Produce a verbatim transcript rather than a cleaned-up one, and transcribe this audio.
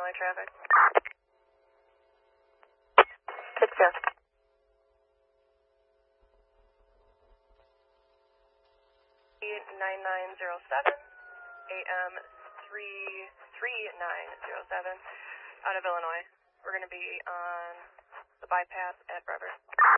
Illinois traffic. Six zero. nine nine zero seven, A M three three nine zero seven, out of Illinois. We're going to be on the bypass at Brevard.